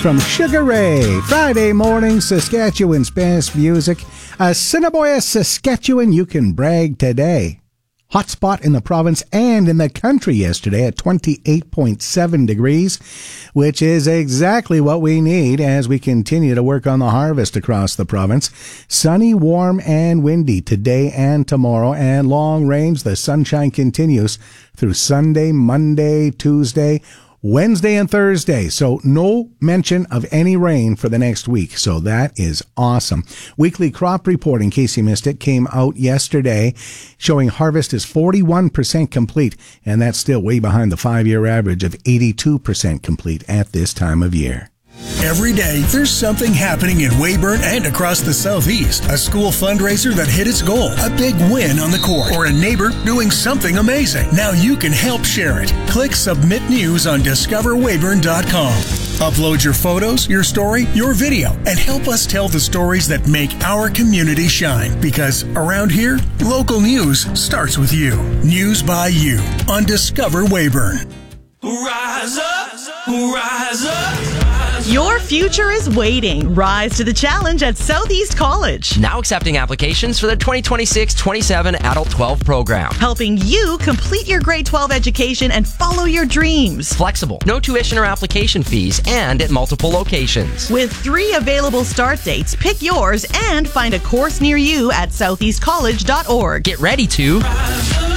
from Sugar Ray. Friday morning, Saskatchewan's best music. Assiniboia, Saskatchewan, you can brag today. Hot spot in the province and in the country yesterday at 28.7 degrees, which is exactly what we need as we continue to work on the harvest across the province. Sunny, warm, and windy today and tomorrow, and long range. The sunshine continues through Sunday, Monday, Tuesday, Wednesday, and Thursday. So no mention of any rain for the next week. So that is awesome. Weekly crop report, in case you missed it, came out yesterday showing harvest is 41% complete. And that's still way behind the 5-year average of 82% complete at this time of year. Every day, there's something happening in Weyburn and across the Southeast. A school fundraiser that hit its goal, a big win on the court, or a neighbor doing something amazing. Now you can help share it. Click Submit News on DiscoverWeyburn.com. Upload your photos, your story, your video, and help us tell the stories that make our community shine. Because around here, local news starts with you. News by you on Discover Weyburn. Rise up, rise up. Your future is waiting. Rise to the challenge at Southeast College. Now accepting applications for the 2026-27 Adult 12 program. Helping you complete your grade 12 education and follow your dreams. Flexible, no tuition or application fees, and at multiple locations. With 3 available start dates, pick yours and find a course near you at southeastcollege.org. Get ready to... Rise up.